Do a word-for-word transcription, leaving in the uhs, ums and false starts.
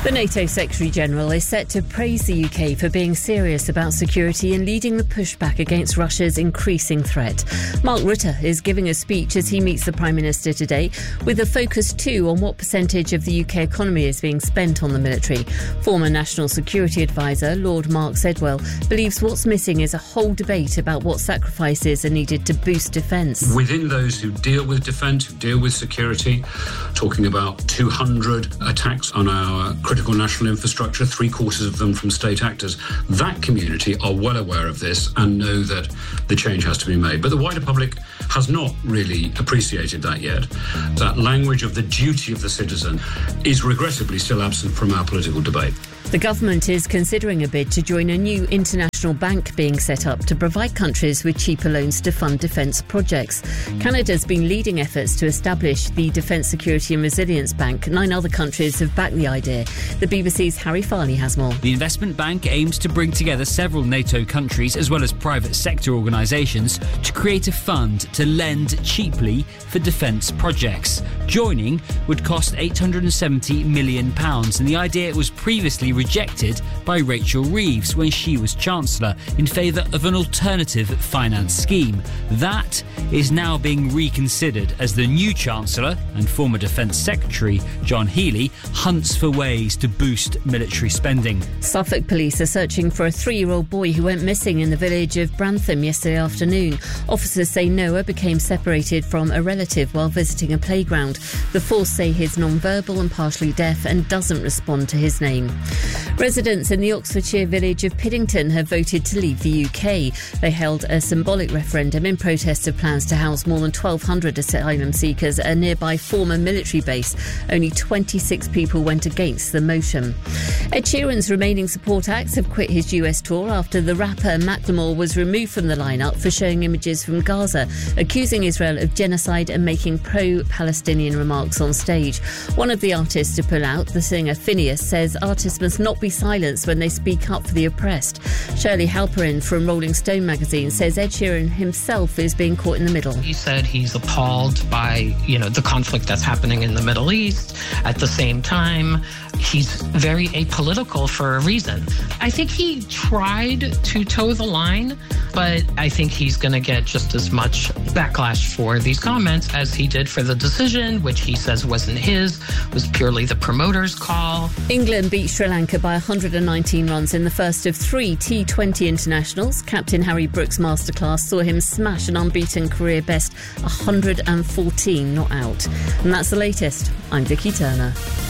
The NATO Secretary-General is set to praise the U K for being serious about security and leading the pushback against Russia's increasing threat. Mark Rutte is giving a speech as he meets the Prime Minister today, with a focus too on what percentage of the U K economy is being spent on the military. Former National Security Advisor Lord Mark Sedwell believes what's missing is a whole debate about what sacrifices are needed to boost defence. Within those who deal with defence, who deal with security, talking about two hundred attacks on our critical national infrastructure, three quarters of them from state actors. That community are well aware of this and know that the change has to be made. But the wider public has not really appreciated that yet. That language of the duty of the citizen is regrettably still absent from our political debate. The government is considering a bid to join a new international bank being set up to provide countries with cheaper loans to fund defence projects. Canada's been leading efforts to establish the Defence Security and Resilience Bank. Nine other countries have backed the idea. The B B C's Harry Farley has more. The investment bank aims to bring together several NATO countries as well as private sector organisations to create a fund to lend cheaply for defence projects. Joining would cost eight hundred seventy million pounds, and the idea was previously rejected by Rachel Reeves when she was Chancellor in favour of an alternative finance scheme. That is now being reconsidered as the new Chancellor and former Defence Secretary John Healey hunts for ways to boost military spending. Suffolk police are searching for a three-year-old boy who went missing in the village of Brantham yesterday afternoon. Officers say Noah became separated from a relative while visiting a playground. The force say he's non-verbal and partially deaf and doesn't respond to his name. Residents in the Oxfordshire village of Piddington have voted to leave the U K. They held a symbolic referendum in protest of plans to house more than twelve hundred asylum seekers at a nearby former military base. Only twenty-six people went against the motion. Ed Sheeran's remaining support acts have quit his U S tour after the rapper Macklemore was removed from the lineup for showing images from Gaza, accusing Israel of genocide and making pro-Palestinian remarks on stage. One of the artists to pull out, the singer Phineas, says artists must not be silenced when they speak up for the oppressed. Shirley Halperin from Rolling Stone magazine says Ed Sheeran himself is being caught in the middle. He said he's appalled by, you know, the conflict that's happening in the Middle East. At the same time, he's very apolitical for a reason. I think he tried to toe the line, but I think he's going to get just as much backlash for these comments as he did for the decision, which he says wasn't his, was purely the promoter's call. England beat Sri Lanka by one hundred nineteen runs in the first of three T twenty internationals. Captain Harry Brooks' masterclass saw him smash an unbeaten career best one hundred fourteen not out. And that's the latest. I'm Vicky Turner.